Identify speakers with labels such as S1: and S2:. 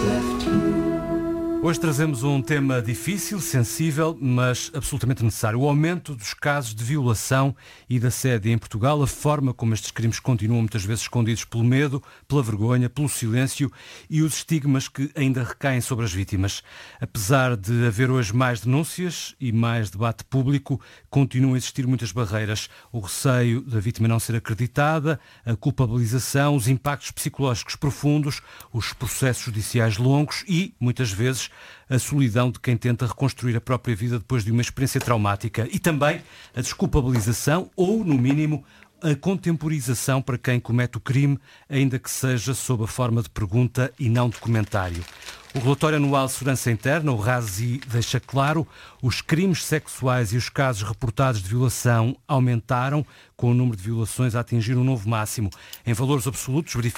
S1: Hoje trazemos um tema difícil, sensível, mas absolutamente necessário. O aumento dos casos de violação e de assédio em Portugal, a forma como estes crimes continuam muitas vezes escondidos pelo medo, pela vergonha, pelo silêncio e os estigmas que ainda recaem sobre as vítimas. Apesar de haver hoje mais denúncias e mais debate público, continuam a existir muitas barreiras. O receio da vítima não ser acreditada, a culpabilização, os impactos psicológicos profundos, os processos judiciais longos e, muitas vezes, a solidão de quem tenta reconstruir a própria vida depois de uma experiência traumática e também a desculpabilização ou, no mínimo, a contemporização para quem comete o crime, ainda que seja sob a forma de pergunta e não de comentário. O relatório anual de segurança interna, o RASI, deixa claro, os crimes sexuais e os casos reportados de violação aumentaram, com o número de violações a atingir um novo máximo. Em valores absolutos,